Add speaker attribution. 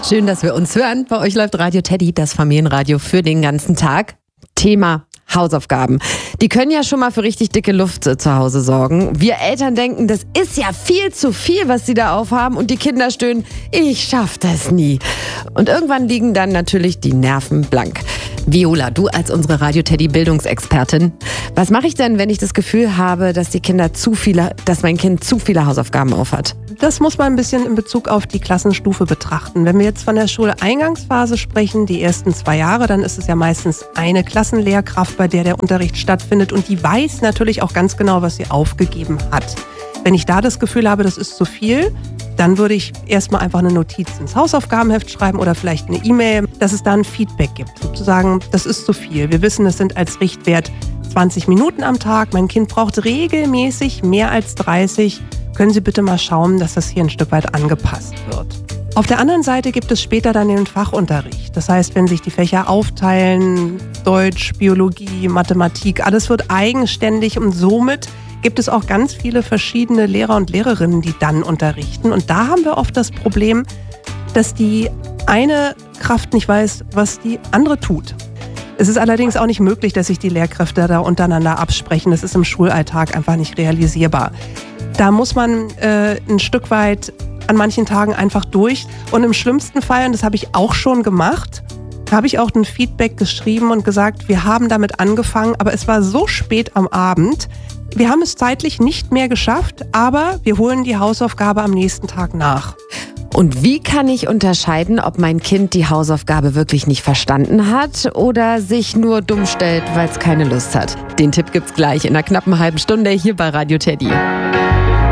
Speaker 1: Schön, dass wir uns hören. Bei euch läuft Radio Teddy, das Familienradio für den ganzen Tag. Thema Hausaufgaben. Die können ja schon mal für richtig dicke Luft zu Hause sorgen. Wir Eltern denken, das ist ja viel zu viel, was sie da aufhaben, und die Kinder stöhnen, ich schaff das nie. Und irgendwann liegen dann natürlich die Nerven blank. Viola, du als unsere Radio Teddy Bildungsexpertin, was mache ich denn, wenn ich das Gefühl habe, dass mein Kind zu viele Hausaufgaben aufhat?
Speaker 2: Das muss man ein bisschen in Bezug auf die Klassenstufe betrachten. Wenn wir jetzt von der Schuleingangsphase sprechen, die ersten 2 Jahre, dann ist es ja meistens eine Klassenlehrkraft, bei der der Unterricht stattfindet, und die weiß natürlich auch ganz genau, was sie aufgegeben hat. Wenn ich da das Gefühl habe, das ist zu viel, dann würde ich erstmal einfach eine Notiz ins Hausaufgabenheft schreiben oder vielleicht eine E-Mail, dass es da ein Feedback gibt. Sozusagen, das ist zu viel. Wir wissen, es sind als Richtwert 20 Minuten am Tag. Mein Kind braucht regelmäßig mehr als 30. Können Sie bitte mal schauen, dass das hier ein Stück weit angepasst wird. Auf der anderen Seite gibt es später dann den Fachunterricht. Das heißt, wenn sich die Fächer aufteilen, Deutsch, Biologie, Mathematik, alles wird eigenständig, und somit gibt es auch ganz viele verschiedene Lehrer und Lehrerinnen, die dann unterrichten. Und da haben wir oft das Problem, dass die eine Kraft nicht weiß, was die andere tut. Es ist allerdings auch nicht möglich, dass sich die Lehrkräfte da untereinander absprechen. Das ist im Schulalltag einfach nicht realisierbar. Da muss man ein Stück weit an manchen Tagen einfach durch. Und im schlimmsten Fall, und das habe ich auch schon gemacht, habe ich auch ein Feedback geschrieben und gesagt, wir haben damit angefangen, aber es war so spät am Abend. Wir haben es zeitlich nicht mehr geschafft, aber wir holen die Hausaufgabe am nächsten Tag nach.
Speaker 1: Und wie kann ich unterscheiden, ob mein Kind die Hausaufgabe wirklich nicht verstanden hat oder sich nur dumm stellt, weil es keine Lust hat? Den Tipp gibt's gleich in einer knappen halben Stunde hier bei Radio Teddy.